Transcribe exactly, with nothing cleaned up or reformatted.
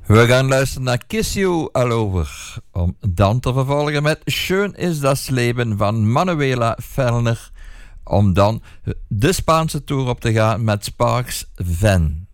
We gaan luisteren naar Kiss You All Over, om dan te vervolgen met Schön ist das Leben van Manuela Fellner, om dan de Spaanse tour op te gaan met Sparks Van.